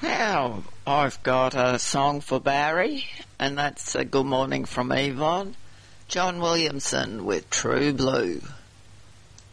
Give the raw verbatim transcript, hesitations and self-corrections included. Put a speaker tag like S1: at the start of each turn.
S1: Now, I've got a song for Barry, and that's a Good Morning from Yvonne. John Williamson with True Blue.